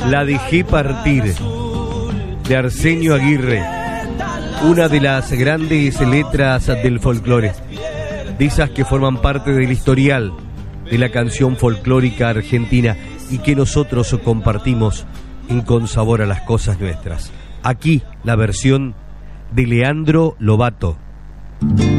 La dejé partir, de Arsenio Aguirre, una de las grandes letras del folclore, de esas que forman parte del historial de la canción folclórica argentina y que nosotros compartimos en Con Sabor a las Cosas Nuestras. Aquí la versión de Leandro Lobato.